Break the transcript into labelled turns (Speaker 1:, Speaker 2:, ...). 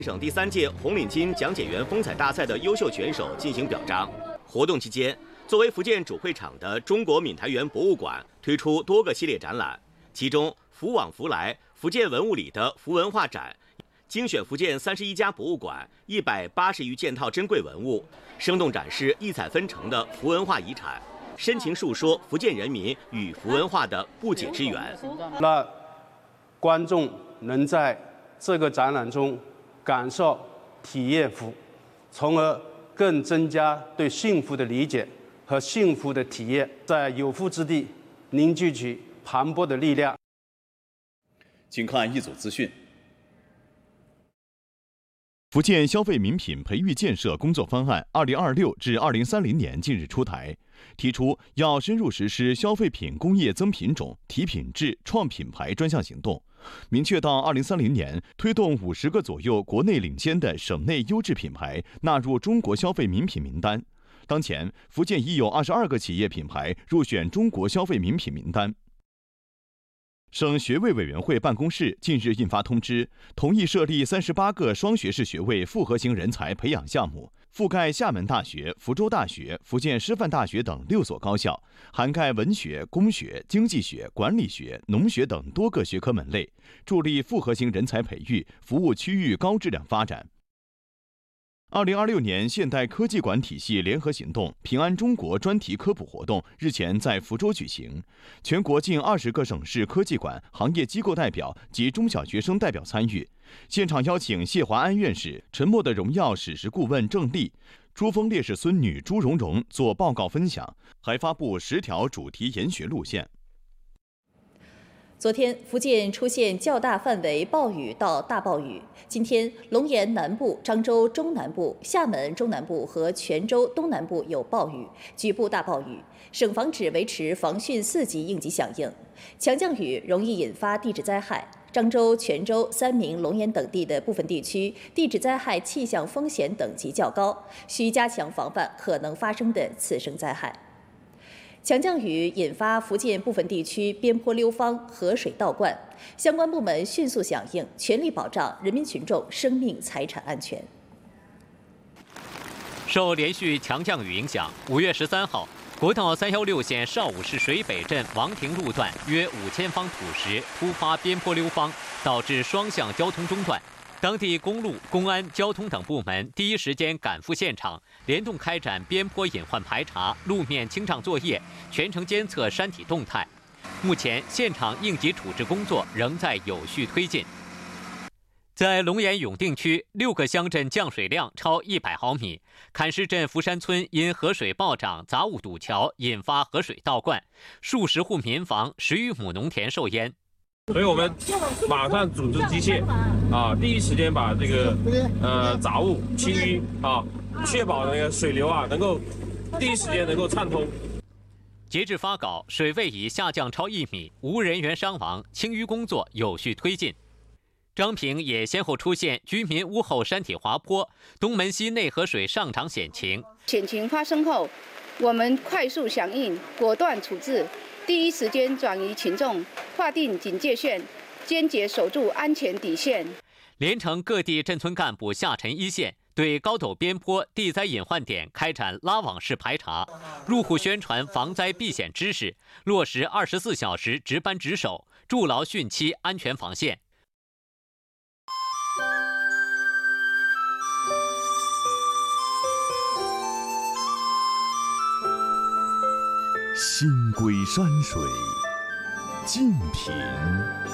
Speaker 1: 省第3届红领巾讲解员风采大赛的优秀选手进行表彰。活动期间，作为福建主会场的中国闽台园博物馆推出多个系列展览，其中“福往福来”福建文物里的福文化展，精选福建31家博物馆180余件套珍贵文物，生动展示异彩纷呈的福文化遗产，深情述说福建人民与福文化的不解之缘。
Speaker 2: 让观众能在这个展览中感受、体验福，从而更增加对幸福的理解和幸福的体验，在有福之地凝聚起磅礴的力量。
Speaker 3: 请看一组资讯。
Speaker 4: 福建消费名品培育建设工作方案2026至2030年近日出台，提出要深入实施消费品工业增品种、提品质、创品牌专项行动，明确到2030年推动50个左右国内领先的省内优质品牌纳入中国消费名品名单。当前，福建已有22个企业品牌入选中国消费名品名单。省学位委员会办公室近日印发通知，同意设立38个双学士学位复合型人才培养项目，覆盖厦门大学、福州大学、福建师范大学等6所高校，涵盖文学、工学、经济学、管理学、农学等多个学科门类，助力复合型人才培育，服务区域高质量发展。2026年现代科技馆体系联合行动平安中国专题科普活动日前在福州举行，全国近20个省市科技馆、行业机构代表及中小学生代表参与。现场邀请谢华安院士、沉默的荣耀史实顾问郑丽、珠峰烈士孙女朱蓉蓉做报告分享，还发布10条主题研学路线。
Speaker 5: 昨天，福建出现较大范围暴雨到大暴雨。今天，龙岩南部、漳州中南部、厦门中南部和泉州东南部有暴雨，局部大暴雨。省防指维持防汛4级应急响应。强降雨容易引发地质灾害。漳州、泉州、三明、龙岩等地的部分地区地质灾害气象风险等级较高，需加强防范可能发生的次生灾害。强降雨引发福建部分地区边坡溜芳、河水倒灌，相关部门迅速响应，全力保障人民群众生命财产安全。
Speaker 6: 受连续强降雨影响，5月13号，国道316线邵武市水北镇王亭路段约5000方土石突发边坡溜芳，导致双向交通中断。当地公路、公安、交通等部门第一时间赶赴现场，联动开展边坡隐患排查、路面清障作业，全程监测山体动态。目前，现场应急处置工作仍在有序推进。在龙岩永定区6个乡镇降水量超100毫米，坎市镇福山村因河水暴涨杂物堵桥，引发河水倒灌，数十户民房、10余亩农田受淹。
Speaker 7: 所以我们马上组织机械第一时间把这个杂物清淤确保那个水流能够第一时间能够畅通。
Speaker 6: 截至发稿，水位已下降超1米，无人员伤亡，清淤工作有序推进。漳平也先后出现居民屋后山体滑坡、东门溪内河水上涨险情。
Speaker 8: 险情发生后，我们快速响应，果断处置。第一时间转移群众，划定警戒线，坚决守住安全底线。
Speaker 6: 连城各地镇村干部下沉一线，对高陡边坡地灾隐患点开展拉网式排查，入户宣传防灾避险知识，落实24小时值班值守，筑牢汛期安全防线。
Speaker 4: 心归山水，静品。